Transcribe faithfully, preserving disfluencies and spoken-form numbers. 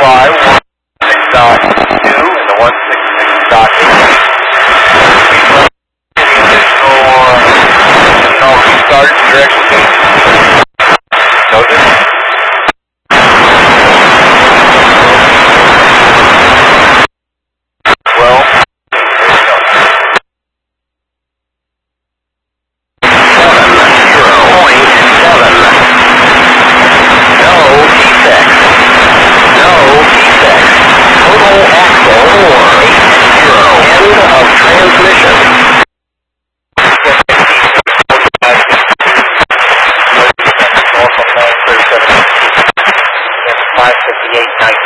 fly one six dot two and the one six six dot eight. Additional, uh, no, restart, direction change. Noted. Well, five fifty-eight nineteen.